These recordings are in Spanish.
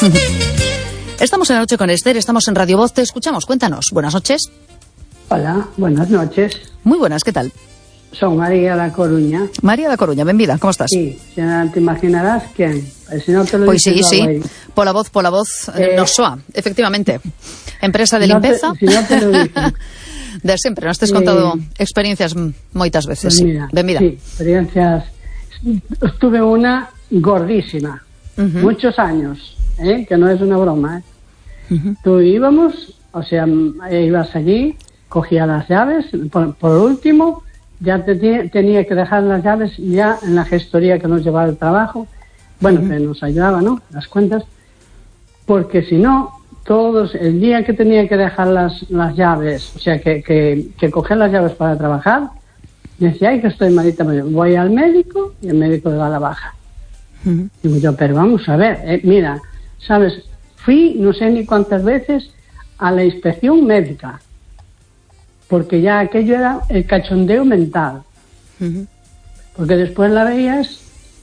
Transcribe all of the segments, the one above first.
Estamos en La Noche con Esther, estamos en Radio Voz, te escuchamos, cuéntanos. Buenas noches. Hola, buenas noches. Muy buenas, ¿qué tal? Son María da Coruña. María da Coruña, benvida, ¿cómo estás? Sí, ya te imaginarás quién. Si no te lo Pois sí, sí, ahí. pola voz nos soa, efectivamente. Empresa de limpeza. Si no te lo dicen. De sempre, nos tes contado experiencias moitas veces. Pues mira, benvida. Sí, experiencias. Tuve una gordísima, muchos años, que no es una broma. Tú íbamos, o sea, ibas allí, cogía las llaves, por último, ya tenía que dejar las llaves ya en la gestoría que nos llevaba el trabajo, bueno, que nos ayudaba, ¿no?, las cuentas, porque si no, el día que tenía que dejar las llaves, o sea, que coger las llaves para trabajar, decía, ay, que estoy malita, voy al médico y el médico le da la baja. Digo yo, pero vamos a ver, mira, ¿sabes? Fui no sé ni cuántas veces a la inspección médica, porque ya aquello era el cachondeo mental. Porque después la veías,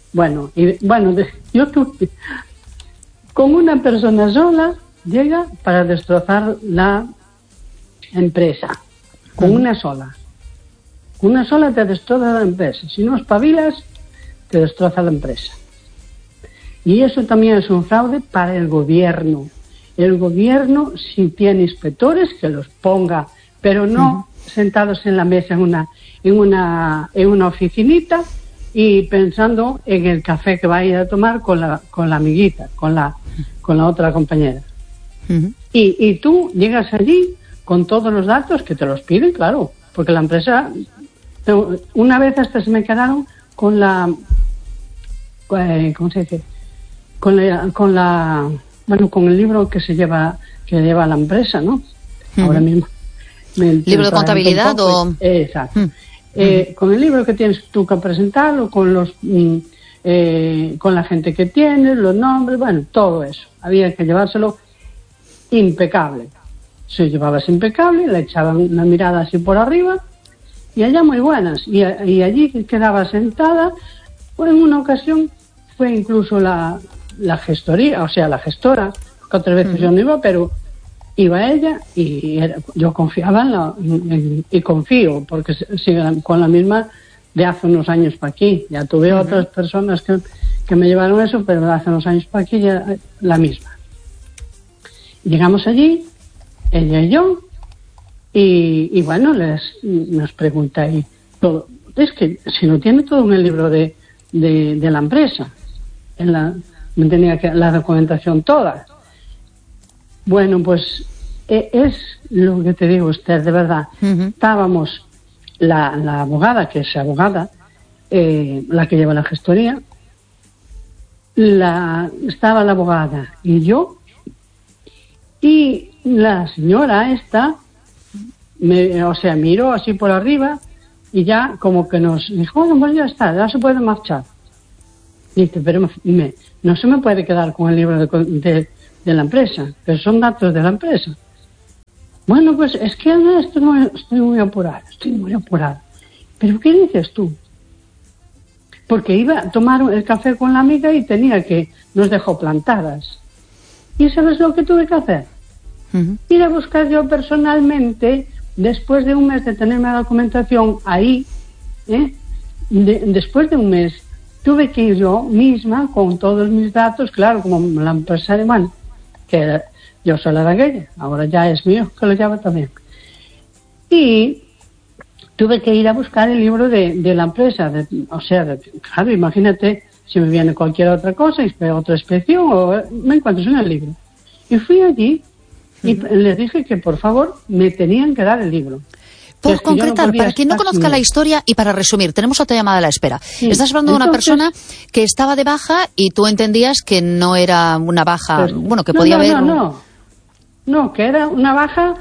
yo tuve, con una persona sola llega para destrozar la empresa, con una sola. Con una sola te destroza la empresa. Si no espabilas, te destroza la empresa. Y eso también es un fraude para el gobierno. El gobierno, si tiene inspectores, que los ponga, pero no sentados en la mesa en una oficinita y pensando en el café que va a ir a tomar con la amiguita, con la otra compañera. Y tú llegas allí con todos los datos que te los piden, claro, porque la empresa, una vez hasta se me quedaron con la, ¿cómo se dice? Con el libro que lleva la empresa, ¿no? Ahora mismo. ¿Libro de contabilidad o...? Exacto. Con el libro que tienes tú que presentarlo, con la gente que tienes, los nombres, bueno, todo eso. Había que llevárselo impecable. Se llevabas impecable, le echaban una mirada así por arriba, y allá muy buenas. Y allí quedaba sentada, en una ocasión fue incluso la gestoría, o sea, la gestora, que otras veces yo no iba, pero iba ella y yo confiaba y confío, porque sigue con la misma de hace unos años para aquí. Ya tuve otras personas que me llevaron eso, pero de hace unos años para aquí ya la misma. Llegamos allí, ella y yo, y bueno, nos pregunta ahí todo. Es que si lo tiene todo en el libro de la empresa, me tenía que la documentación toda. Bueno, pues es lo que te digo, Esther, de verdad. Estábamos la abogada, que es abogada, la que lleva la gestoría, estaba la abogada y yo, y la señora esta, miró así por arriba y ya como que nos dijo, bueno, pues ya está, ya se puede marchar. Dice, pero no se me puede quedar con el libro de la empresa, pero son datos de la empresa. Bueno, pues es que estoy muy apurada. ¿Pero qué dices tú? Porque iba a tomar el café con la amiga y nos dejó plantadas. ¿Y sabes lo que tuve que hacer? Ir a buscar yo personalmente, después de un mes de tener la documentación ahí, después de un mes, tuve que ir yo misma con todos mis datos, claro, como la empresa alemana, que yo soy la de aquella, ahora ya es mío, que lo llevo también. Y tuve que ir a buscar el libro de la empresa, claro, imagínate si me viene cualquier otra cosa, otra inspección, o me encuentro en el libro. Y fui allí y les dije que por favor me tenían que dar el libro. Por concretar, para quien no conozca la historia y para resumir, tenemos otra llamada a la espera. Sí. Estás hablando de una persona que estaba de baja y tú entendías que no era una baja, que podía haber... No, que era una baja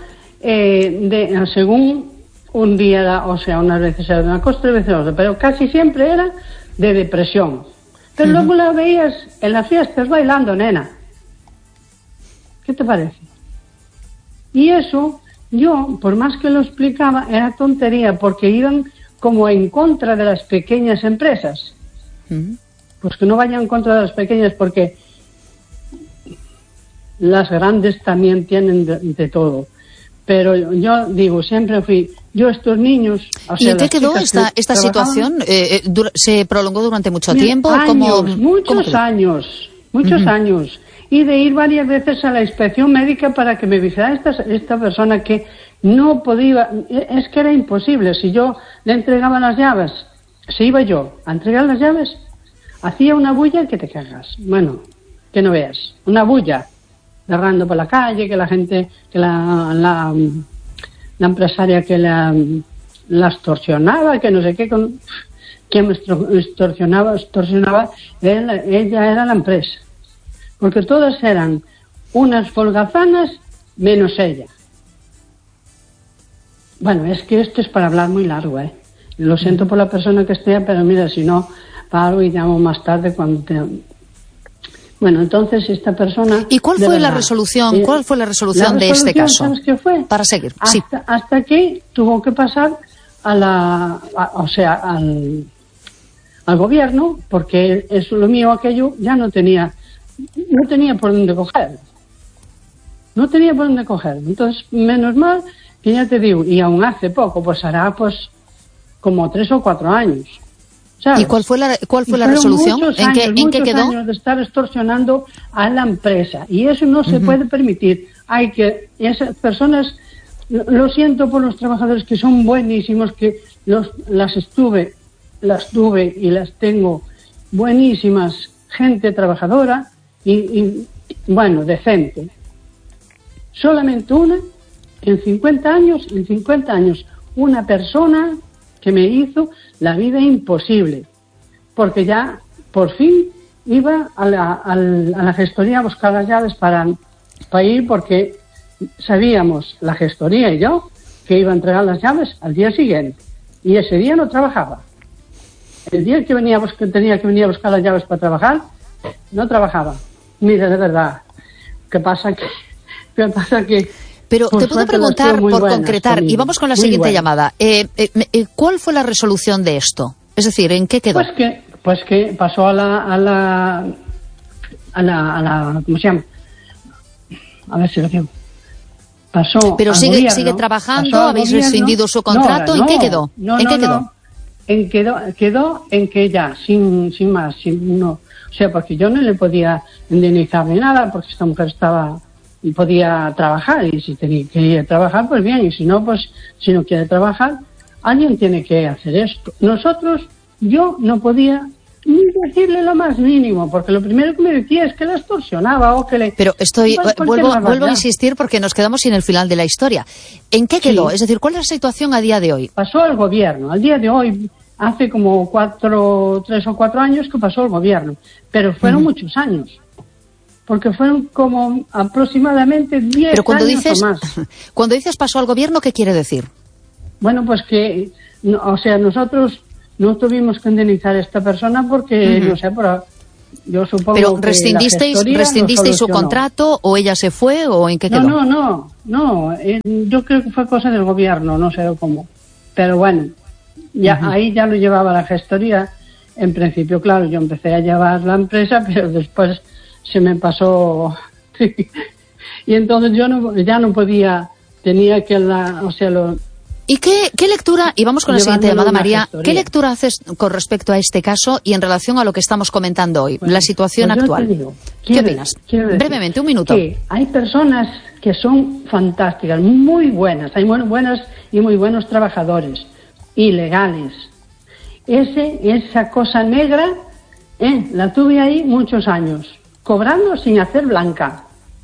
según un día, unas veces era una cosa, otras veces otra, pero casi siempre era de depresión. Pero luego la veías en las fiestas bailando, nena. ¿Qué te parece? Y eso... Yo, por más que lo explicaba, era tontería, porque iban como en contra de las pequeñas empresas. Pues que no vayan en contra de las pequeñas, porque las grandes también tienen de todo. Pero yo digo, siempre fui, yo estos niños... O sea, ¿y en qué quedó esta situación? ¿Se prolongó durante mucho tiempo? Muchos años. Y de ir varias veces a la inspección médica para que me visitara esta persona que no podía... Es que era imposible. Si yo le entregaba las llaves, si iba yo a entregar las llaves, hacía una bulla que te cagas. Bueno, que no veas. Una bulla. Derrando por la calle, que la gente, que la empresaria que la extorsionaba, que no sé qué, que me extorsionaba, ella era la empresa. Porque todas eran unas folgazanas menos ella. Bueno, es que esto es para hablar muy largo, ¿eh? Lo siento por la persona que esté, pero mira, si no, paro y llamo más tarde cuando te... Bueno, entonces esta persona... ¿Y cuál fue la resolución? ¿Cuál fue la resolución de este caso? ¿Sabes qué fue? Para seguir, hasta que tuvo que pasar al gobierno, porque eso, lo mío, aquello, ya no tenía por dónde coger. No tenía por dónde coger. Entonces, menos mal que ya te digo, y aún hace poco, pues hará como 3 o 4 años. ¿Sabes? ¿Y cuál fue la resolución? ¿En qué quedó? Años de estar extorsionando a la empresa, y eso no se puede permitir. Esas personas, lo siento por los trabajadores que son buenísimos, que las tuve y las tengo buenísimas, gente trabajadora y bueno, decente. Solamente en 50 años, una persona que me hizo la vida imposible, porque ya por fin iba a la gestoría a buscar las llaves para ir, porque sabíamos, la gestoría y yo, que iba a entregar las llaves al día siguiente, y ese día no trabajaba. El día que tenía que venir a buscar las llaves para trabajar, no trabajaba. Mira, de verdad, ¿qué pasa que pero te puedo preguntar, por concretar, y vamos con la siguiente llamada. ¿Cuál fue la resolución de esto? Es decir, ¿en qué quedó? Pues que pasó a la ¿cómo se llama? A ver si lo digo. Pasó. Pero sigue trabajando, habéis rescindido su contrato, ¿en qué quedó? ¿En qué quedó? Quedó en que ya, sin más, o sea, porque yo no le podía indemnizar ni nada, porque esta mujer podía trabajar, y si quería trabajar, pues bien, y si no, pues si no quiere trabajar, alguien tiene que hacer esto. Yo no podía ni decirle lo más mínimo, porque lo primero que me decía es que la extorsionaba o que le... Pero vuelvo a insistir, porque nos quedamos sin el final de la historia. ¿En qué quedó? Sí. Es decir, ¿cuál es la situación a día de hoy? Pasó al gobierno. Al día de hoy, hace como 3 o 4 años que pasó al gobierno, pero fueron muchos años. Porque fueron como aproximadamente 10 Pero años o más. Cuando dices pasó al gobierno, ¿qué quiere decir? Bueno, pues que, nosotros no tuvimos que indemnizar a esta persona porque, no sé, yo supongo ¿pero que rescindisteis su contrato, o ella se fue, o en qué quedó? No, yo creo que fue cosa del gobierno, no sé cómo. Pero bueno, ahí ya lo llevaba la gestoría. En principio, claro, yo empecé a llevar la empresa, pero después se me pasó y entonces yo ya no podía, tenía que ¿Y qué lectura, y vamos con la siguiente llamada, María, qué lectura haces con respecto a este caso y en relación a lo que estamos comentando hoy, la situación actual? ¿Qué opinas? Brevemente, 1 minuto. Que hay personas que son fantásticas, muy buenas, hay muy buenas y muy buenos trabajadores, ilegales. Esa cosa negra, la tuve ahí muchos años, cobrando sin hacer blanca,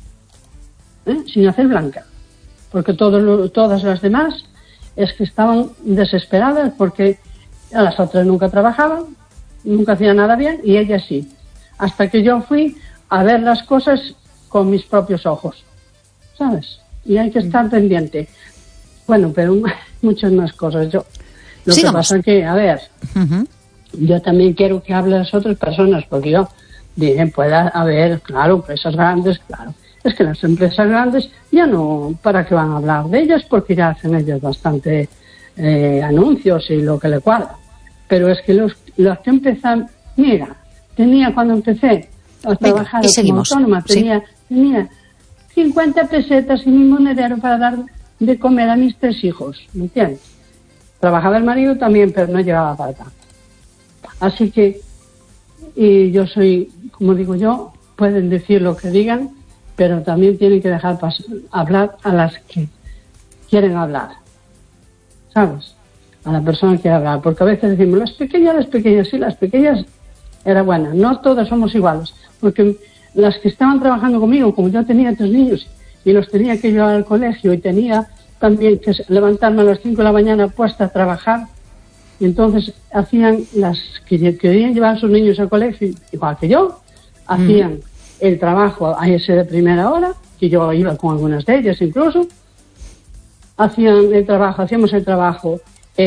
porque todas las demás es que estaban desesperadas, porque a las otras nunca trabajaban, nunca hacían nada bien, y ellas sí, hasta que yo fui a ver las cosas con mis propios ojos, ¿sabes? Y hay que estar pendiente. Bueno, pero muchas más cosas. Lo que pasa es que, a ver, yo también quiero que hable las otras personas, porque yo dije, pueda haber, claro, empresas grandes, claro. Es que las empresas grandes ya no, ¿para qué van a hablar de ellas? Porque ya hacen ellas bastante anuncios y lo que le cuadra. Pero es que los que empiezan, mira, cuando empecé a trabajar como autónoma, tenía 50 pesetas y mi monedero para dar de comer a mis 3 hijos, ¿me entiendes? Trabajaba el marido también, pero no llevaba para tanto. Así que, y yo soy, como digo yo, pueden decir lo que digan, pero también tienen que dejar hablar a las que quieren hablar, ¿sabes? A la persona que quiere hablar, porque a veces decimos, las pequeñas, sí, las pequeñas era buena, no todas somos iguales, porque las que estaban trabajando conmigo, como yo tenía 3 niños y los tenía que llevar al colegio y tenía también que levantarme a las 5 de la mañana puesta a trabajar, y entonces hacían las que querían llevar a sus niños al colegio, igual que yo, hacían el trabajo a ese de primera hora, que yo iba con algunas de ellas incluso, hacíamos el trabajo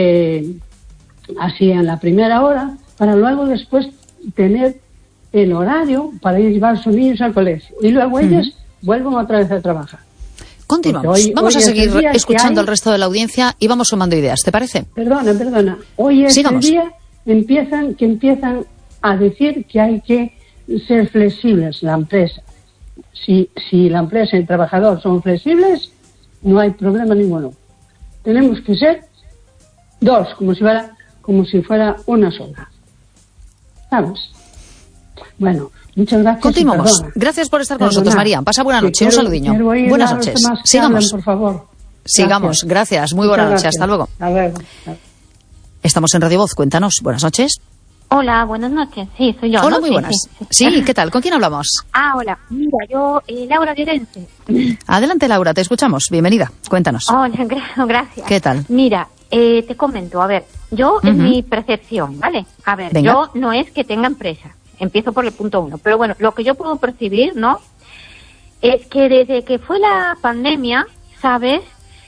así en la primera hora, para luego después tener el horario para ir a llevar a sus niños al colegio, y luego ellas vuelven otra vez a trabajar. Continuamos. Vamos a seguir escuchando al resto de la audiencia y vamos sumando ideas, ¿te parece? Perdona. Hoy es el día que empiezan a decir que hay que ser flexibles la empresa. Si la empresa y el trabajador son flexibles, no hay problema ninguno. Tenemos que ser 2, como si fuera una sola. ¿Sabes? Bueno, muchas gracias. Continuamos. Gracias por estar con nosotros, María. Pasa buena noche. Un saludiño. Buenas noches. Sigamos. Por favor. Sigamos. Gracias. Muy buena noche. Hasta luego. Hasta luego. Estamos en Radio Voz. Cuéntanos. Buenas noches. Hola, buenas noches. Sí, soy yo. Hola, ¿no? muy buenas. Sí, ¿qué tal? ¿Con quién hablamos? Hola. Mira, yo, Laura Llorense. Adelante, Laura. Te escuchamos. Bienvenida. Cuéntanos. Hola, gracias. ¿Qué tal? Mira, te comento. A ver, yo es mi percepción, ¿vale? A ver, Venga. yo no es que tenga empresa. Empiezo por el punto 1. Pero bueno, lo que yo puedo percibir, ¿no? Es que desde que fue la pandemia, ¿sabes?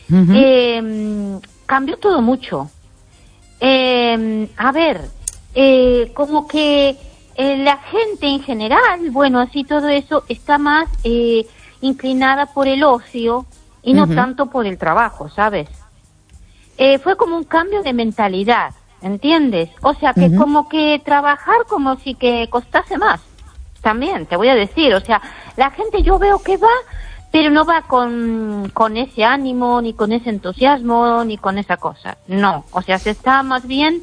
Cambió todo mucho. A ver, como que la gente en general, bueno, así todo eso, está más inclinada por el ocio y no tanto por el trabajo, ¿sabes? Fue como un cambio de mentalidad. ¿Entiendes? O sea, que como que trabajar como si que costase más. También, te voy a decir. O sea, la gente yo veo que va, pero no va con ese ánimo, ni con ese entusiasmo, ni con esa cosa. No. O sea, se está más bien,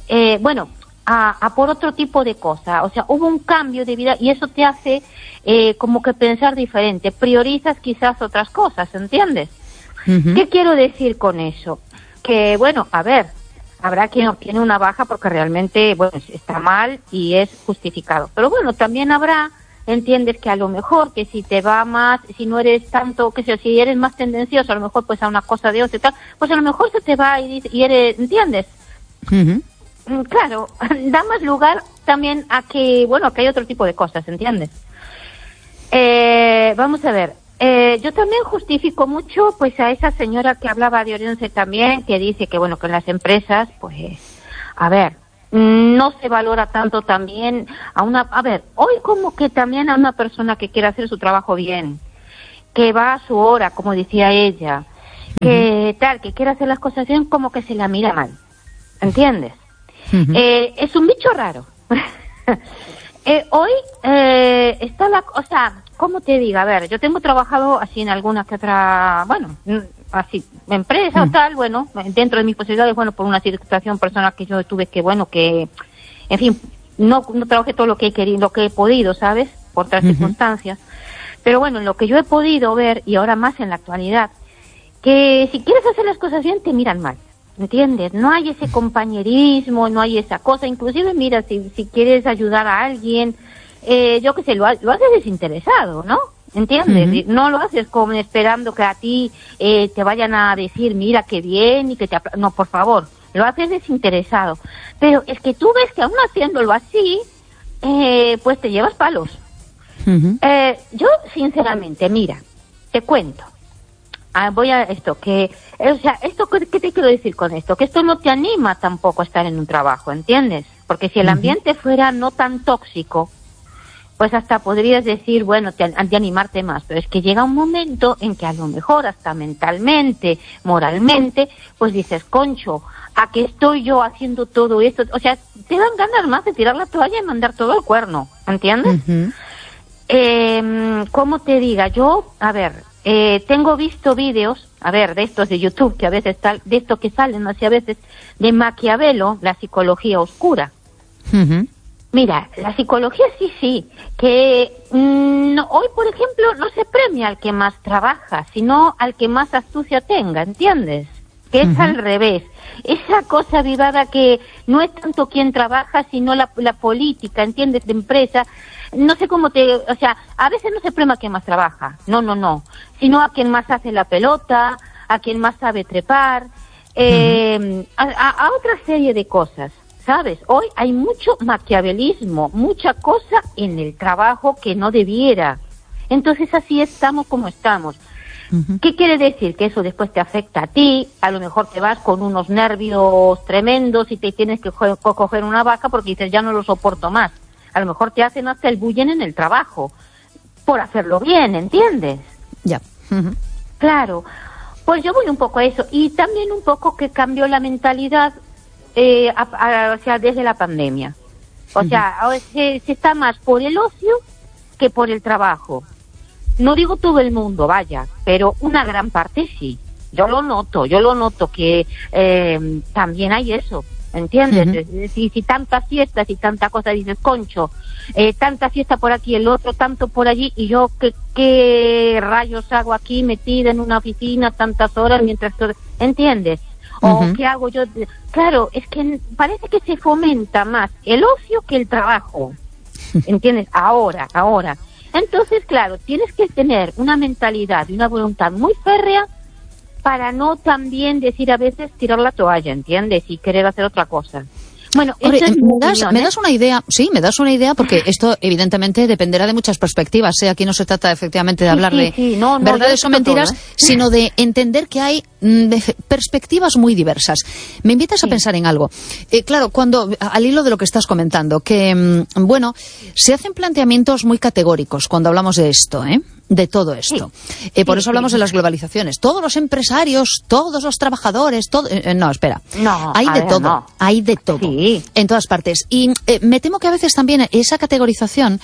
a por otro tipo de cosa. O sea, hubo un cambio de vida y eso te hace como que pensar diferente. Priorizas quizás otras cosas, ¿entiendes? ¿Qué quiero decir con eso? Que, bueno, a ver, habrá quien obtiene una baja porque realmente, bueno, está mal y es justificado. Pero bueno, también habrá, entiendes, que a lo mejor que si te va más, si no eres tanto, que si eres más tendencioso, a lo mejor pues a una cosa de ocio y tal, pues a lo mejor se te va y eres, ¿entiendes? Claro, da más lugar también a que, bueno, que hay otro tipo de cosas, ¿entiendes? Vamos a ver. Yo también justifico mucho pues a esa señora que hablaba de Orense también, que dice que bueno, que en las empresas pues a ver, no se valora tanto también hoy como que también a una persona que quiere hacer su trabajo bien, que va a su hora, como decía ella, que tal, que quiere hacer las cosas bien, como que se la mira mal, ¿entiendes? Es un bicho raro. Hoy está o sea, ¿cómo te digo? A ver, yo tengo trabajado así en alguna que otra, bueno, así, empresa o tal, bueno, dentro de mis posibilidades, bueno, por una situación personal que yo tuve que, bueno, que, en fin, no trabajé todo lo que he querido, lo que he podido, ¿sabes? Por otras circunstancias. Pero bueno, en lo que yo he podido ver, y ahora más en la actualidad, que si quieres hacer las cosas bien, te miran mal. ¿Entiendes? No hay ese compañerismo, no hay esa cosa. Inclusive, mira, si quieres ayudar a alguien, yo qué sé, lo haces desinteresado, ¿no? ¿Entiendes? No lo haces como esperando que a ti te vayan a decir, mira, qué bien, y que no, por favor, lo haces desinteresado. Pero es que tú ves que aún haciéndolo así, pues te llevas palos. Yo, sinceramente, mira, te cuento. Voy a esto, ¿qué te quiero decir con esto? Que esto no te anima tampoco a estar en un trabajo, ¿entiendes? Porque si el ambiente fuera no tan tóxico, pues hasta podrías decir, bueno, de animarte más, pero es que llega un momento en que a lo mejor hasta mentalmente, moralmente, pues dices, concho, ¿a qué estoy yo haciendo todo esto? O sea, te dan ganas más de tirar la toalla y mandar todo al cuerno, ¿entiendes? ¿cómo te diga? Yo, a ver, tengo visto vídeos, a ver, de estos de YouTube, que a veces de estos que salen así a veces, de Maquiavelo, la psicología oscura. Uh-huh. Mira, la psicología sí, que hoy, por ejemplo, no se premia al que más trabaja, sino al que más astucia tenga, ¿entiendes? Que es al revés. Esa cosa vivada que no es tanto quien trabaja, sino la política, ¿entiendes? De empresa. No sé cómo o sea, a veces no se premia a quien más trabaja, no, sino a quien más hace la pelota, a quien más sabe trepar, a otra serie de cosas, ¿sabes? Hoy hay mucho maquiavelismo, mucha cosa en el trabajo que no debiera. Entonces así estamos como estamos. ¿Qué quiere decir? Que eso después te afecta a ti, a lo mejor te vas con unos nervios tremendos y te tienes que coger una vaca porque dices, ya no lo soporto más. A lo mejor te hacen hasta el bullying en el trabajo, por hacerlo bien, ¿entiendes? Ya. Claro, pues yo voy un poco a eso, y también un poco que cambió la mentalidad, o sea, desde la pandemia. O sea, ahora se está más por el ocio que por el trabajo. No digo todo el mundo, vaya, pero una gran parte sí. Yo lo noto que también hay eso. ¿Entiendes? Si tantas fiestas y tanta cosa, dices, concho, tanta fiesta por aquí, el otro tanto por allí, y yo, ¿qué rayos hago aquí metida en una oficina tantas horas mientras todo, ¿entiendes? O ¿qué hago yo? Claro, es que parece que se fomenta más el ocio que el trabajo, ¿entiendes? Ahora. Entonces, claro, tienes que tener una mentalidad y una voluntad muy férrea para no también decir a veces tirar la toalla, ¿entiendes? Y querer hacer otra cosa. Bueno, ¿me das una idea? Sí, me das una idea, porque esto evidentemente dependerá de muchas perspectivas. Aquí no se trata efectivamente de hablar de verdades o mentiras, sino de entender que hay perspectivas muy diversas. Me invitas a pensar en algo. Claro, al hilo de lo que estás comentando, que, se hacen planteamientos muy categóricos cuando hablamos de esto, de todo esto. Por eso hablamos de las globalizaciones. Todos los empresarios, todos los trabajadores, no, espera. No, hay de todo. Hay de todo. Sí. En todas partes. Y me temo que a veces también esa categorización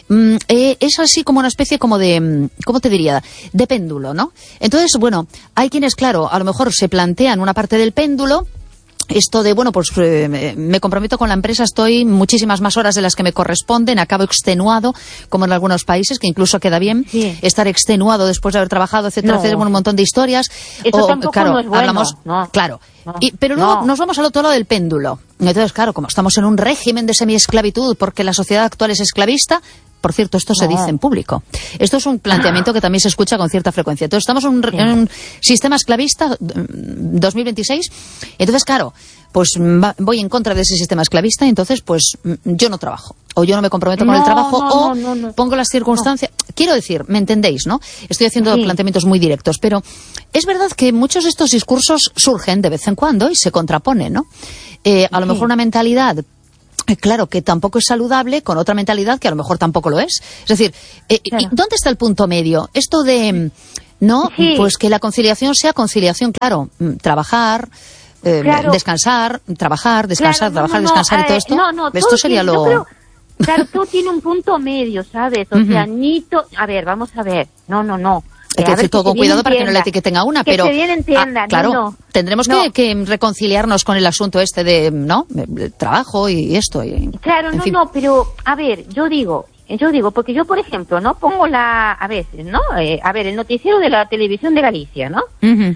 es así como una especie como de, ¿cómo te diría?, de péndulo, ¿no? Entonces, hay quienes, claro, a lo mejor se plantean una parte del péndulo, esto de, me comprometo con la empresa, estoy muchísimas más horas de las que me corresponden, acabo extenuado, como en algunos países, que incluso queda bien estar extenuado después de haber trabajado, etcétera, etcétera, un montón de historias. Eso tampoco no es bueno. Hablamos, claro. Pero luego nos vamos al otro lado del péndulo. Entonces, claro, como estamos en un régimen de semiesclavitud porque la sociedad actual es esclavista. Por cierto, esto se dice en público. Esto es un planteamiento que también se escucha con cierta frecuencia. Entonces, estamos en un sistema esclavista 2026. Entonces, claro, pues voy en contra de ese sistema esclavista y entonces, pues, yo no trabajo. O yo no me comprometo con el trabajo, pongo las circunstancias. Quiero decir, ¿me entendéis, no? Estoy haciendo planteamientos muy directos, pero es verdad que muchos de estos discursos surgen de vez en cuando y se contraponen, ¿no? A lo mejor una mentalidad, claro, que tampoco es saludable, con otra mentalidad que a lo mejor tampoco lo es. Es decir, ¿dónde está el punto medio? Esto de, pues que la conciliación sea conciliación, claro, trabajar, descansar, trabajar, descansar, descansar y todo esto. Esto sería lo... Claro, todo tiene un punto medio, ¿sabes? O sea, a ver, vamos a ver. No. Hay que decir todo con cuidado para que no la etiqueten a una, pero... Que se bien entienda, claro, tendremos que reconciliarnos con el asunto este de, el trabajo y esto. Claro, pero, a ver, yo digo, porque yo, por ejemplo, ¿no? Pongo a veces, ¿no? El noticiero de la televisión de Galicia, ¿no?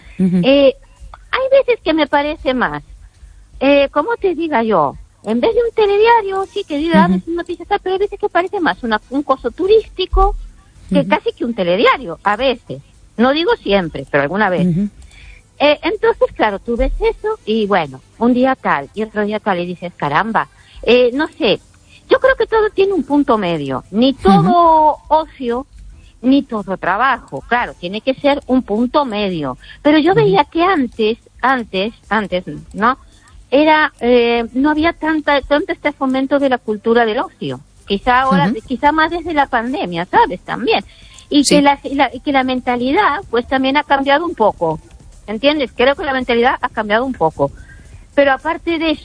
Hay veces que me parece más, ¿cómo te diga yo? En vez de un telediario, sí, que diga a veces noticias, pero hay veces que parece más un coso turístico que casi que un telediario, a veces. No digo siempre, pero alguna vez. Entonces, claro, tú ves eso y bueno, un día tal y otro día tal y dices, caramba, no sé, yo creo que todo tiene un punto medio, ni todo ocio, ni todo trabajo, claro, tiene que ser un punto medio. Pero yo veía que antes, ¿no? No había tanto este fomento de la cultura del ocio. Quizá ahora, quizá más desde la pandemia, ¿sabes? También. Y que la mentalidad, pues también ha cambiado un poco. ¿Entiendes? Creo que la mentalidad ha cambiado un poco. Pero aparte de